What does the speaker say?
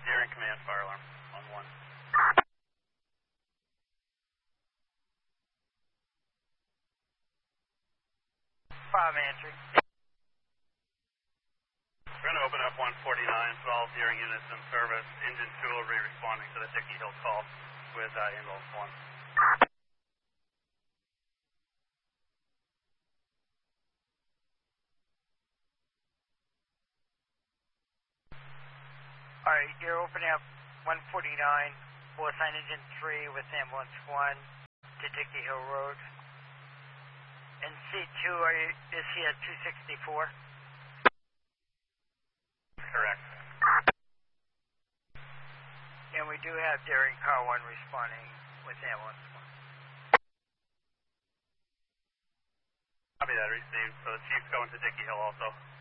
Deering Command, fire alarm on 1. 5 answering. We're going to open up 149 for all Deering units in service. Engine 2 will be responding to the Dickey Hill call with ambulance 1. Alright, you're opening up 149, will assign engine 3 with ambulance 1 to Dickey Hill Road. And C2, is he at 264? Correct. And we do have Deering Car 1 responding with ambulance 1. Copy that, received. So the chief's going to Dickey Hill also.